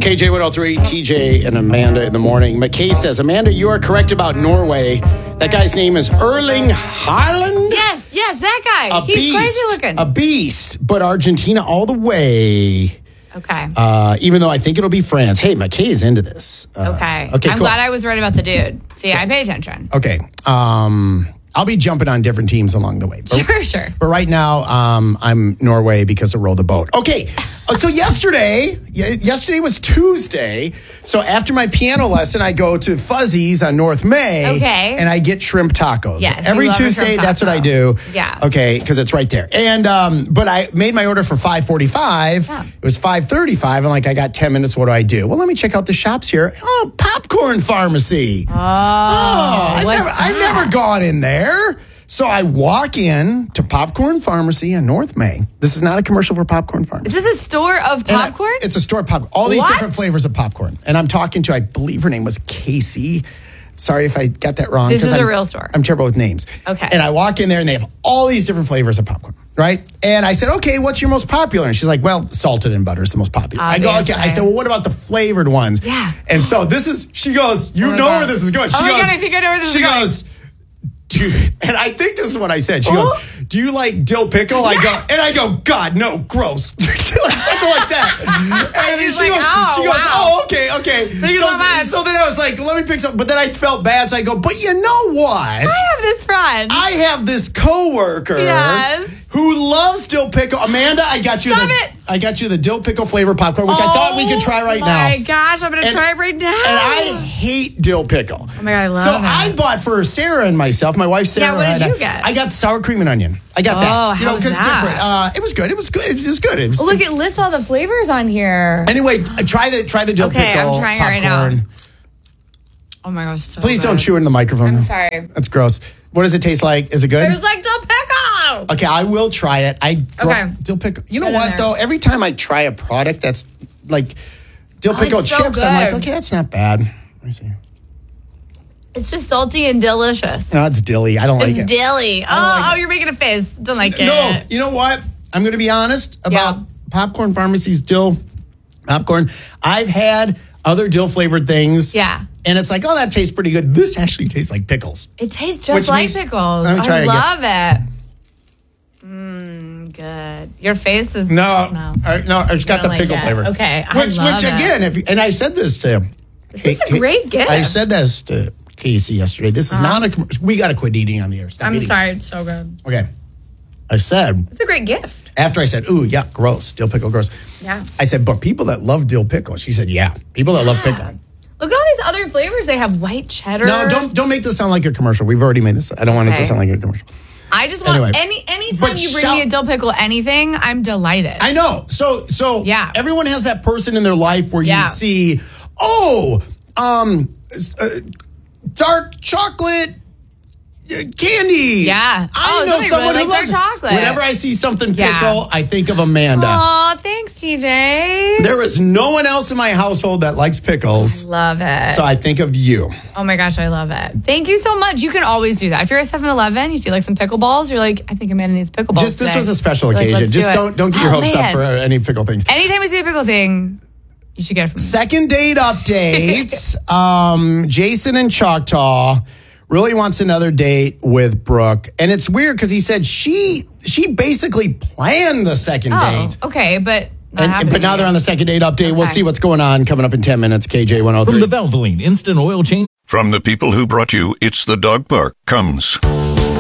KJ103, TJ and Amanda in the morning. McKay says, Amanda, you are correct about Norway. That guy's name is Erling Haaland. Yes, that guy. He's crazy looking. A beast, but Argentina all the way. Okay. Even though I think it'll be France. Hey, McKay is into this. Okay. I'm glad I was right about the dude. See, I pay attention. Okay. I'll be jumping on different teams along the way. Sure. But right now, I'm Norway because of Row the Boat. Okay. So yesterday was Tuesday. So after my piano lesson, I go to Fuzzy's on North May. Okay. And I get shrimp tacos. Yes. Every Tuesday, that's what I do. Yeah. Okay, because it's right there. And but I made my order for 5:45. Yeah. It was 5:35. And I got 10 minutes. What do I do? Well, let me check out the shops here. Oh, Popcorn Pharmacy. I've never gone in there. So I walk in to Popcorn Pharmacy on North May. This is not a commercial for Popcorn Pharmacy. Is this a store of popcorn? It's a store of popcorn. All these different flavors of popcorn. And I'm talking to, I believe her name was Casey. Sorry if I got that wrong. This is a real store. I'm terrible with names. Okay. And I walk in there and they have all these different flavors of popcorn, right? And I said, okay, what's your most popular? And she's like, well, salted and butter is the most popular. Obviously. I go, okay. I said, well, what about the flavored ones? Yeah. And so she goes, you know where this is going. She goes, God, I think I know where this is going. She goes, and I think this is what I said. She goes, do you like dill pickle? I go, God, no, gross. Something like that. And She's she like, goes, wow. oh, okay. So So then I was like, let me pick some. But then I felt bad. So I go, but you know what? I have this friend. I have this coworker Yes. who loves dill pickle. Amanda, I got you the dill pickle flavor popcorn, which I thought we could try right now. Oh my gosh, I'm going to try it right now. And I hate dill pickle. Oh my God, I love So it. I bought for Sarah and myself, my wife Sarah. Yeah, what did you get? I got sour cream and onion. I got that. Oh, how was because that? different. It was good. It was good. Look, it lists all the flavors on here. Anyway, try the dill pickle. Okay, I'm trying popcorn. it right now. Oh my gosh, so Please good. don't chew in the microphone. I'm sorry. That's gross. What does it taste like? Is it good? It's like dill pickle. Okay, I will try it. Dill pickle. You know what though? Every time I try a product that's like dill pickle it's so chips, I'm like, good. okay, that's not bad. Let me see. It's just salty and delicious. No, it's dilly. I don't like it. It's dilly. Oh, you're making a face. Don't like it. No, you know what? I'm going to be honest about Popcorn Pharmacy's dill popcorn. I've had other dill flavored things. Yeah. And it's like, oh, that tastes pretty good. This actually tastes like pickles. It tastes just like pickles. Let me try I it love it. Good. Your face is smells. No, it's got the pickle flavor. Okay, Which again, and I said this to This is a great gift. I said this to Casey yesterday. This is not a. We got to quit eating on the air. Stop I'm eating. sorry. It's so good. Okay. I said. It's a great gift. After I said, ooh, yuck, gross, dill pickle, gross. Yeah. I said, but people that love dill pickle. She said, yeah, people that love pickle. Look at all these other flavors. They have white cheddar. No, don't make this sound like a commercial. We've already made this. I don't want it to sound like a commercial. I just want anytime you bring me a dill pickle anything, I'm delighted. I know. So yeah. Everyone has that person in their life where you see, dark chocolate candy. Yeah. I know someone who loves dark chocolate. Whenever I see something pickle, I think of Amanda. Aw, thanks, TJ. There is no one else in my household that likes pickles. Love it. So I think of you. Oh my gosh, I love it. Thank you so much. You can always do that. If you're at 7-Eleven, you see like some pickle balls, you're like, I think Amanda needs pickle balls. This was a special occasion. Just don't get your hopes up for any pickle things. Anytime we see a pickle thing, you should get it from me. Second date updates. Jason in Choctaw really wants another date with Brooke. And it's weird because he said she basically planned the second date. Okay, but but now they're on the second date update. Okay. We'll see what's going on coming up in 10 minutes. KJ103. From the Valvoline Instant Oil Change. From the people who brought you It's the Dog Park comes